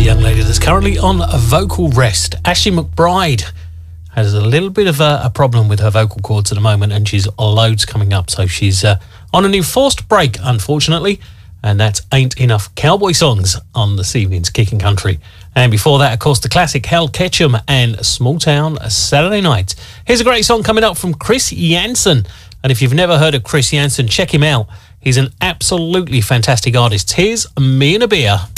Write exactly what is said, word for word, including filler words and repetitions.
a young lady that's currently on a vocal rest. Ashley McBryde has a little bit of a, a problem with her vocal cords at the moment, and she's loads coming up. So she's uh, on an enforced break, unfortunately, and that's Ain't Enough Cowboy Songs on this evening's Kicking Country. And before that, of course, the classic Hal Ketchum and Small Town Saturday Night. Here's a great song coming up from Chris Janson. And if you've never heard of Chris Janson, check him out. He's an absolutely fantastic artist. Here's Me and a Beer.